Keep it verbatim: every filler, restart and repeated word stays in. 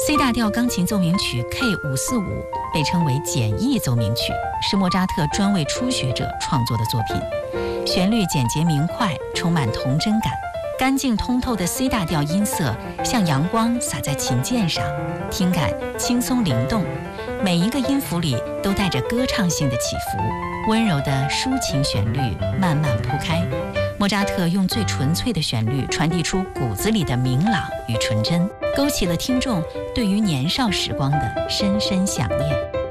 C 大调钢琴奏鸣曲 K 五四五被称为简易奏鸣曲，是莫扎特专为初学者创作的作品。旋律简洁明快，充满童真感。干净通透的 C 大调音色像阳光洒在琴键上，听感轻松灵动，每一个音符里都带着歌唱性的起伏，温柔的抒情旋律慢慢铺开。莫扎特用最纯粹的旋律传递出骨子里的明朗与纯真，勾起了听众对于年少时光的深深想念。